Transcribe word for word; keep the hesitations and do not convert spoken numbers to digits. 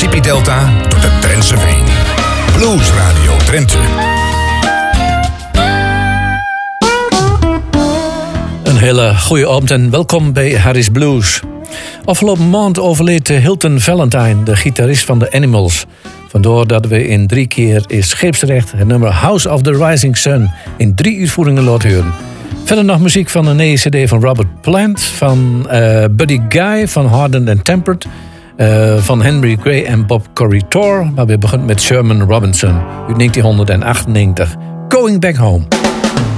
Mississippi Delta tot de Drentse Veen. Blues Radio Drenthe. Een hele goede avond en welkom bij Harry's Blues. Afgelopen maand overleed Hilton Valentine, de gitarist van The Animals. Vandaar dat we in drie keer in scheepsrecht het nummer House of the Rising Sun in drie uitvoeringen laten horen. Verder nog muziek van een nieuwe cd van Robert Plant, van uh, Buddy Guy van Hardened and Tempered, uh, van Henry Gray en Bob Corritore. Maar we beginnen met Sherman Robinson uit negentien achtennegentig. Going Back Home.